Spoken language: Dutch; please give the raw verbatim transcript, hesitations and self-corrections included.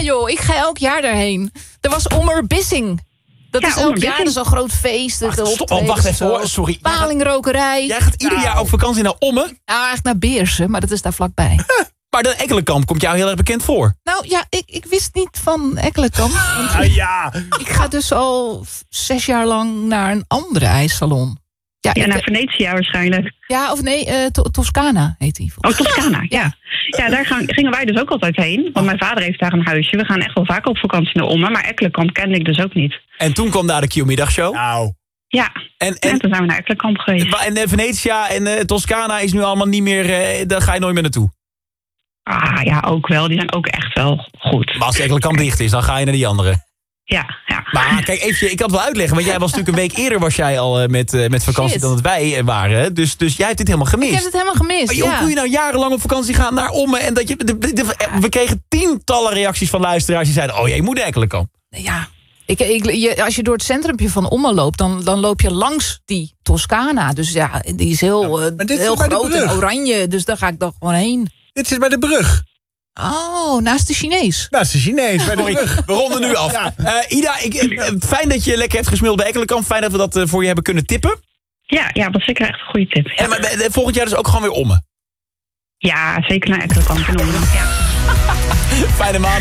joh, ik ga elk jaar daarheen. Er was Ommerbissing. Dat Ja, is elk Ommerbissing. jaar, dat is een groot feest. Wacht, de stop, oh, wacht even hoor, sorry. Palingrokerij. Jij gaat ieder jaar op vakantie naar Ommen. Nou, eigenlijk naar Beersen, maar dat is daar vlakbij. Maar de Ekkelenkamp komt jou heel erg bekend voor. Nou ja, ik, ik wist niet van Ekkelenkamp. Want Ah, ja. ik ga dus al zes jaar lang naar een andere ijssalon. Ja, Ja, ik- naar Venetia waarschijnlijk. ja of nee, eh, To- Toscana heet die. Oh, Toscana, ja. Ja, daar gaan, gingen wij dus ook altijd heen. Want mijn vader heeft daar een huisje. We gaan echt wel vaak op vakantie naar Ommen. Maar Ekkelenkamp kende ik dus ook niet. En toen kwam daar de Q-middagshow. Nou, Ja, En, en en, toen zijn we naar Ekkelenkamp geweest. en eh, Venetia en eh, Toscana is nu allemaal niet meer... eh, daar ga je nooit meer naartoe. Ah, ja, ook wel. Die zijn ook echt wel goed. Maar als Ekkelenkamp dicht is, dan ga je naar die andere. Ja, ja. Maar kijk, even, ik kan het wel uitleggen. Want jij was natuurlijk een week eerder was jij al eh, met, eh, met vakantie Shit. dan dat wij eh, waren. hè? Dus, dus jij hebt dit helemaal Ik gemist. heb het helemaal gemist, Maar joh, ja. hoe kun je nou jarenlang op vakantie gaan naar Ommen? En dat je, de- de- de- we kregen tientallen reacties van luisteraars die zeiden... oh ja, je moet naar Ekkelenkamp. Ja, ik, ik, je, als je door het centrumpje van Ommen loopt, dan, dan loop je langs die Toscana. Dus ja, die is heel, eh, maar dit heel is bij de groot en brug. oranje. Dus daar ga ik dan gewoon heen. dit zit bij de brug. Oh, naast de Chinees. Nou, is de Chinees bij de Sorry, brug. we ronden nu af. Ja. Eh, Ida, ik, eh, fijn dat je lekker hebt gesmeeld bij Ekkelenkamp. Fijn dat we dat eh, voor je hebben kunnen tippen. Ja, ja, dat is zeker echt een goede tip. Ja, En, maar, eh, volgend jaar dus ook gewoon weer Ommen. ja zeker naar Ekkelenkamp en Ommen. Ja. Fijne maand.